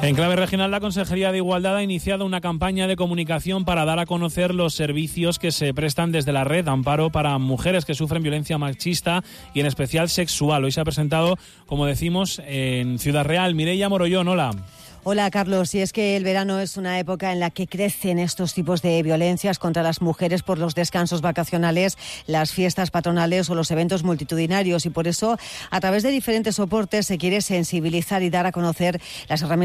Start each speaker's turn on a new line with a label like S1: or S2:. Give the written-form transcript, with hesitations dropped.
S1: En clave regional, la Consejería de Igualdad ha iniciado una campaña de comunicación para dar a conocer los servicios que se prestan desde la red Amparo para mujeres que sufren violencia machista y en especial sexual. Hoy se ha presentado, como decimos, en Ciudad Real. Mireia Morollón, hola.
S2: Hola, Carlos. Y es que el verano es una época en la que crecen estos tipos de violencias contra las mujeres por los descansos vacacionales, las fiestas patronales o los eventos multitudinarios. Y por eso, a través de diferentes soportes, se quiere sensibilizar y dar a conocer las herramientas